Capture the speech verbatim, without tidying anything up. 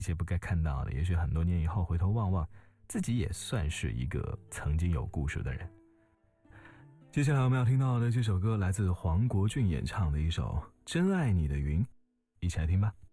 一些不该看到的，也许很多年以后回头望望，自己也算是一个曾经有故事的人。接下来我们要听到的这首歌来自黄国俊演唱的一首《真爱你的云》，一起来听吧。